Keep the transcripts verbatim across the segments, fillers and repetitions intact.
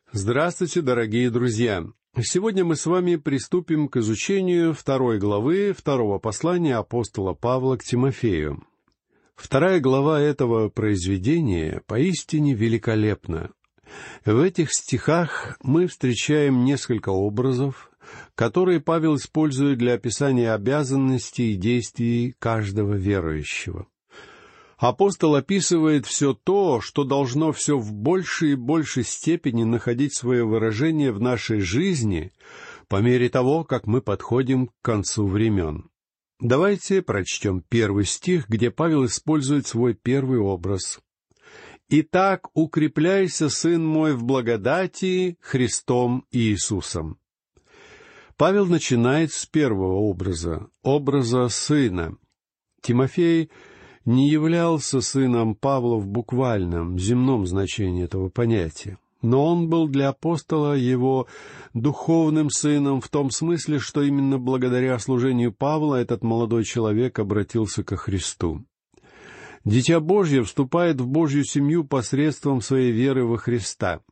Здравствуйте, дорогие друзья! Сегодня мы с вами приступим к изучению второй главы второго послания апостола Павла к Тимофею. Вторая глава этого произведения поистине великолепна. В этих стихах мы встречаем несколько образов, которые Павел использует для описания обязанностей и действий каждого верующего. Апостол описывает все то, что должно все в большей и большей степени находить свое выражение в нашей жизни по мере того, как мы подходим к концу времен. Давайте прочтем первый стих, где Павел использует свой первый образ. «Итак, укрепляйся, сын мой, в благодати Христом Иисусом». Павел начинает с первого образа, образа сына. Тимофей не являлся сыном Павла в буквальном, земном значении этого понятия, но он был для апостола его духовным сыном в том смысле, что именно благодаря служению Павла этот молодой человек обратился ко Христу. Дитя Божье вступает в Божью семью посредством своей веры во Христа,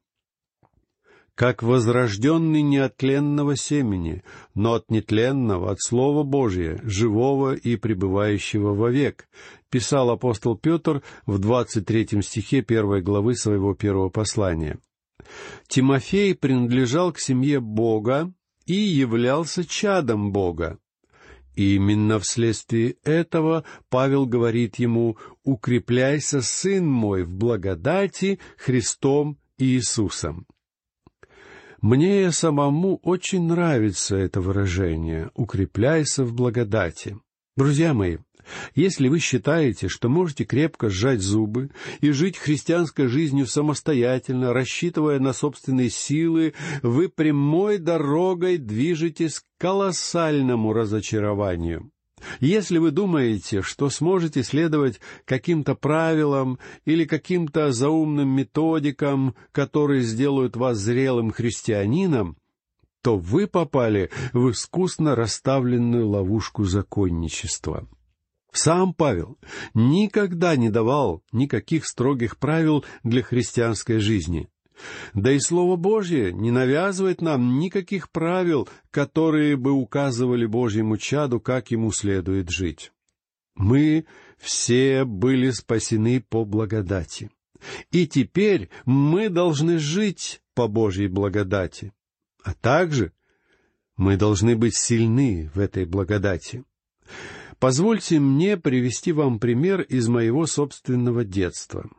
как возрожденный не от тленного семени, но от нетленного, от Слова Божия, живого и пребывающего вовек, писал апостол Петр в двадцать третьем стихе первой главы своего первого послания. Тимофей принадлежал к семье Бога и являлся чадом Бога. И именно вследствие этого Павел говорит ему: «Укрепляйся, сын мой, в благодати Христом Иисусом». Мне самому очень нравится это выражение «укрепляйся в благодати». Друзья мои, если вы считаете, что можете крепко сжать зубы и жить христианской жизнью самостоятельно, рассчитывая на собственные силы, вы прямой дорогой движетесь к колоссальному разочарованию. Если вы думаете, что сможете следовать каким-то правилам или каким-то заумным методикам, которые сделают вас зрелым христианином, то вы попали в искусно расставленную ловушку законничества. Сам Павел никогда не давал никаких строгих правил для христианской жизни. Да и Слово Божье не навязывает нам никаких правил, которые бы указывали Божьему чаду, как ему следует жить. Мы все были спасены по благодати. И теперь мы должны жить по Божьей благодати. А также мы должны быть сильны в этой благодати. Позвольте мне привести вам пример из моего собственного детства.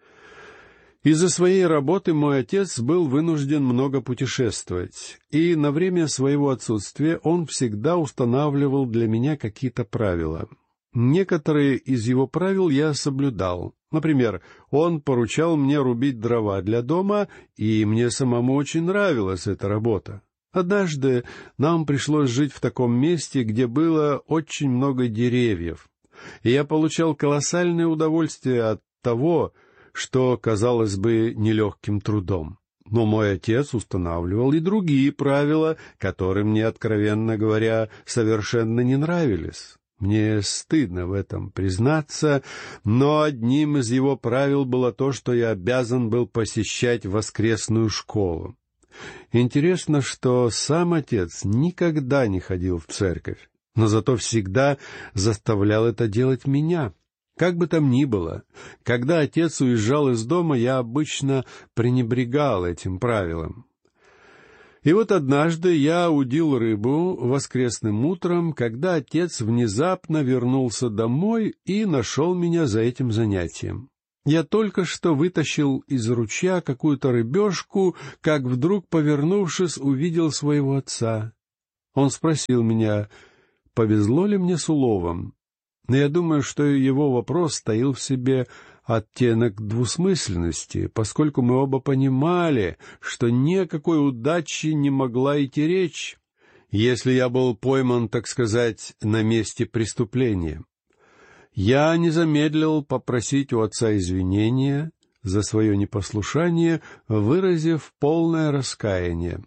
Из-за своей работы мой отец был вынужден много путешествовать, и на время своего отсутствия он всегда устанавливал для меня какие-то правила. Некоторые из его правил я соблюдал. Например, он поручал мне рубить дрова для дома, и мне самому очень нравилась эта работа. Однажды нам пришлось жить в таком месте, где было очень много деревьев, и я получал колоссальное удовольствие от того, что, казалось бы, нелегким трудом. Но мой отец устанавливал и другие правила, которые мне, откровенно говоря, совершенно не нравились. Мне стыдно в этом признаться, но одним из его правил было то, что я обязан был посещать воскресную школу. Интересно, что сам отец никогда не ходил в церковь, но зато всегда заставлял это делать меня. Как бы там ни было, когда отец уезжал из дома, я обычно пренебрегал этим правилом. И вот однажды я удил рыбу воскресным утром, когда отец внезапно вернулся домой и нашел меня за этим занятием. Я только что вытащил из ручья какую-то рыбешку, как вдруг, повернувшись, увидел своего отца. Он спросил меня, повезло ли мне с уловом. Но я думаю, что его вопрос таил в себе оттенок двусмысленности, поскольку мы оба понимали, что ни о какой удаче не могла идти речь, если я был пойман, так сказать, на месте преступления. Я не замедлил попросить у отца извинения за свое непослушание, выразив полное раскаяние.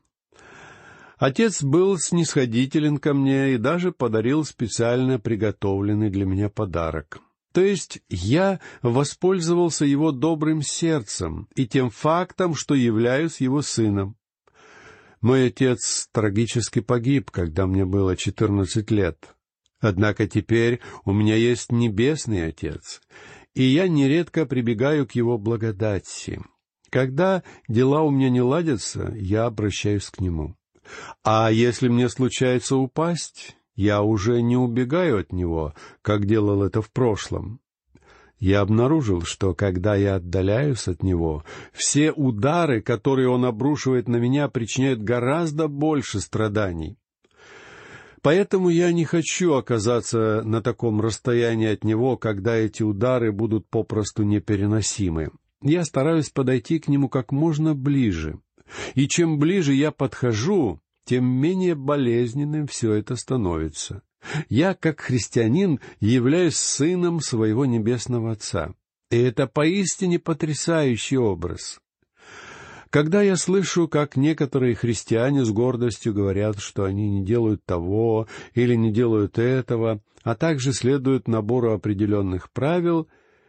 Отец был снисходителен ко мне и даже подарил специально приготовленный для меня подарок. То есть я воспользовался его добрым сердцем и тем фактом, что являюсь его сыном. Мой отец трагически погиб, когда мне было четырнадцать лет. Однако теперь у меня есть небесный Отец, и я нередко прибегаю к его благодати. Когда дела у меня не ладятся, я обращаюсь к нему. А если мне случается упасть, я уже не убегаю от него, как делал это в прошлом. Я обнаружил, что когда я отдаляюсь от него, все удары, которые он обрушивает на меня, причиняют гораздо больше страданий. Поэтому я не хочу оказаться на таком расстоянии от него, когда эти удары будут попросту непереносимы. Я стараюсь подойти к нему как можно ближе. И чем ближе я подхожу, тем менее болезненным все это становится. Я, как христианин, являюсь сыном своего Небесного Отца. И это поистине потрясающий образ. Когда я слышу, как некоторые христиане с гордостью говорят, что они не делают того или не делают этого, а также следуют набору определенных правил,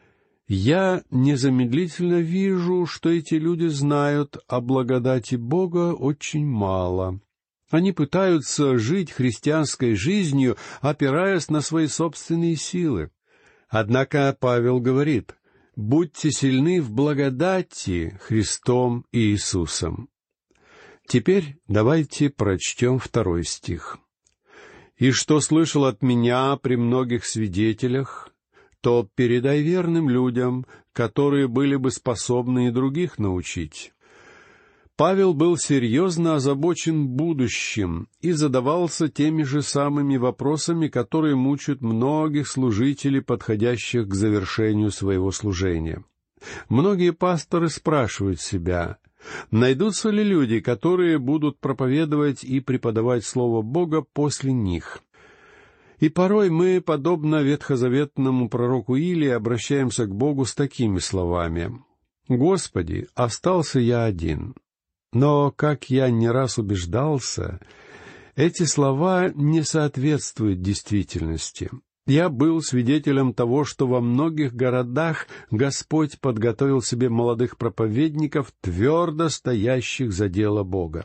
я незамедлительно вижу, что эти люди знают о благодати Бога очень мало. Они пытаются жить христианской жизнью, опираясь на свои собственные силы. Однако Павел говорит: «Будьте сильны в благодати Христом и Иисусом». Теперь давайте прочтем второй стих. «И что слышал от меня при многих свидетелях, то передай верным людям, которые были бы способны и других научить». Павел был серьезно озабочен будущим и задавался теми же самыми вопросами, которые мучают многих служителей, подходящих к завершению своего служения. Многие пасторы спрашивают себя, найдутся ли люди, которые будут проповедовать и преподавать Слово Бога после них. И порой мы, подобно ветхозаветному пророку Илии, обращаемся к Богу с такими словами: «Господи, остался я один». Но, как я не раз убеждался, эти слова не соответствуют действительности. Я был свидетелем того, что во многих городах Господь подготовил себе молодых проповедников, твердо стоящих за дело Бога.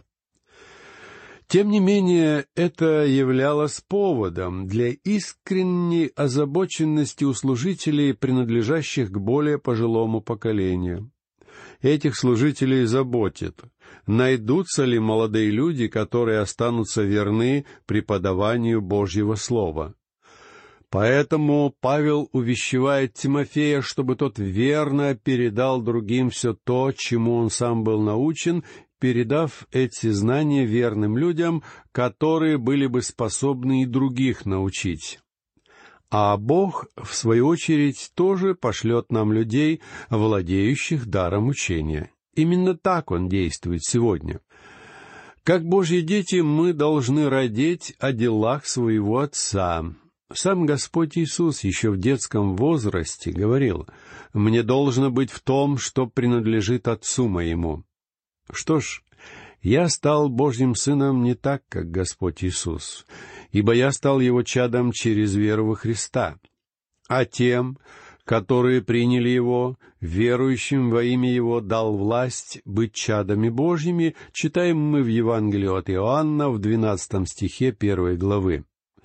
Тем не менее, это являлось поводом для искренней озабоченности у служителей, принадлежащих к более пожилому поколению. Этих служителей заботит, найдутся ли молодые люди, которые останутся верны преподаванию Божьего Слова. Поэтому Павел увещевает Тимофея, чтобы тот верно передал другим все то, чему он сам был научен, передав эти знания верным людям, которые были бы способны и других научить. А Бог, в свою очередь, тоже пошлет нам людей, владеющих даром учения. Именно так Он действует сегодня. Как Божьи дети мы должны радеть о делах своего Отца. Сам Господь Иисус еще в детском возрасте говорил: «Мне должно быть в том, что принадлежит Отцу моему». Что ж, я стал Божьим сыном не так, как Господь Иисус, ибо я стал Его чадом через веру во Христа. А тем, которые приняли Его, верующим во имя Его дал власть быть чадами Божьими, читаем мы в Евангелии от Иоанна в двенадцатом стихе первой главы.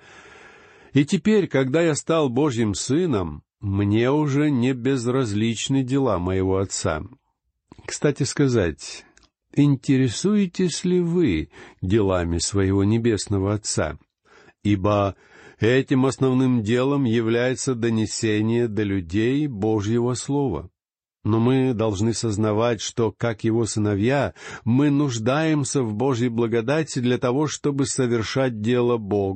И теперь, когда я стал Божьим сыном, мне уже не безразличны дела моего Отца. Кстати сказать, интересуетесь ли вы делами своего Небесного Отца? Ибо этим основным делом является донесение до людей Божьего Слова. Но мы должны сознавать, что, как Его сыновья, мы нуждаемся в Божьей благодати для того, чтобы совершать дело Бога.